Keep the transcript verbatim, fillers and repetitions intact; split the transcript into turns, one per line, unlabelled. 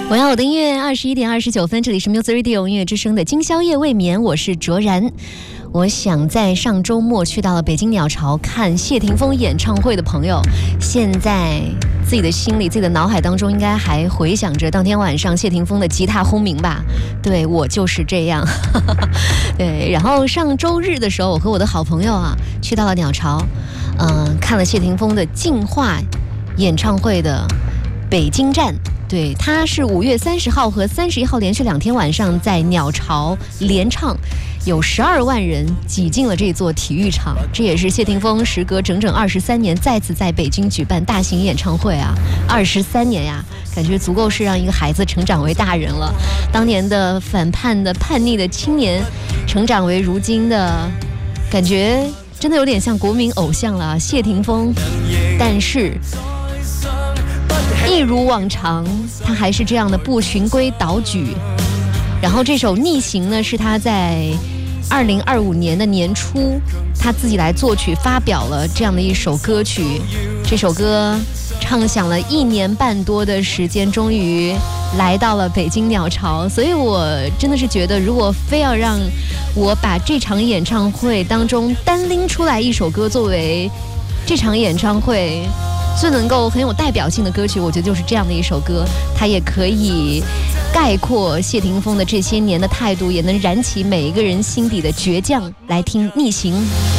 我要我的音乐，二十一点二十九分，这里是 Music Radio 音乐之声的今宵夜未眠，我是卓然。我想在上周末去到了北京鸟巢看谢霆锋演唱会的朋友，现在自己的心里、自己的脑海当中，应该还回想着当天晚上谢霆锋的吉他轰鸣吧？对，我就是这样。对，然后上周日的时候，我和我的好朋友啊，去到了鸟巢，嗯、呃，看了谢霆锋的净化演唱会的北京站。对，他是五月三十号和三十一号连续两天晚上在鸟巢连唱，有十二万人挤进了这座体育场。这也是谢霆锋时隔整整二十三年再次在北京举办大型演唱会啊！二十三年呀，感觉足够是让一个孩子成长为大人了。当年的反叛的叛逆的青年，成长为如今的，感觉真的有点像国民偶像了，谢霆锋。但是一如往常，他还是这样的不循规蹈矩。然后这首《逆行》呢，是他在二零二五年的年初，他自己来作曲发表了这样的一首歌曲。这首歌唱响了一年半多的时间，终于来到了北京鸟巢。所以我真的是觉得，如果非要让我把这场演唱会当中单拎出来一首歌作为这场演唱会最能够很有代表性的歌曲，我觉得就是这样的一首歌。它也可以概括谢霆锋的这些年的态度，也能燃起每一个人心底的倔强。来听《逆行》。